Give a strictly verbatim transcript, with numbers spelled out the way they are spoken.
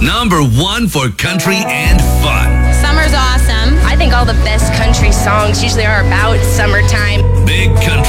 Number one for country and fun. Summer's awesome. I think all the best country songs usually are about summertime. Big Country